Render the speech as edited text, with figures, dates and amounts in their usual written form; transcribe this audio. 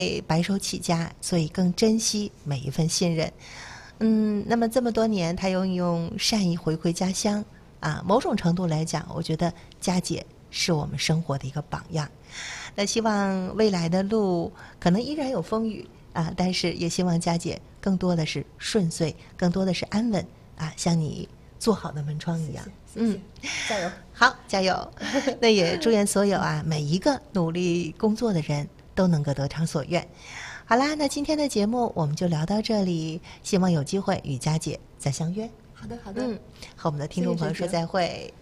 白手起家，所以更珍惜每一份信任。那么这么多年，他又用善意回馈家乡啊，某种程度来讲，我觉得佳姐是我们生活的一个榜样。那希望未来的路可能依然有风雨啊，但是也希望佳姐更多的是顺遂，更多的是安稳啊，像你做好的门窗一样。 谢谢加油！ 好，加油！那也祝愿所有每一个努力工作的人都能够得偿所愿。好啦，那今天的节目我们就聊到这里，希望有机会与佳姐再相约。 好的，好的。 和我们的听众朋友说再会。